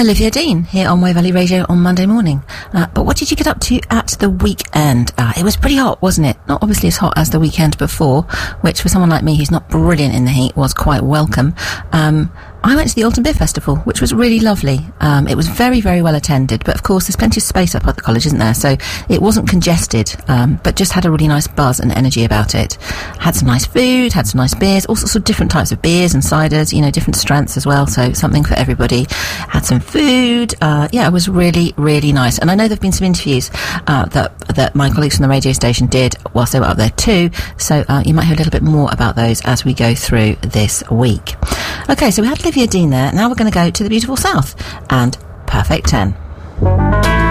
Olivia Dean here on Wave Valley Radio on Monday morning. But what did you get up to at the weekend? It was pretty hot, wasn't it? Not obviously as hot as the weekend before, which for someone like me who's not brilliant in the heat was quite welcome. I went to the Alton Beer Festival, which was really lovely. It was very, very well attended, but of course there's plenty of space up at the college, isn't there? So it wasn't congested, but just had a really nice buzz and energy about it. Had some nice food, had some nice beers, all sorts of different types of beers and ciders, you know, different strengths as well, so something for everybody. Had some food. It was really, really nice. And I know there have been some interviews that my colleagues from the radio station did whilst they were up there too, so you might hear a little bit more about those as we go through this week. Okay, so we had Olivia Dean there. Now we're going to go to the beautiful South and Perfect 10.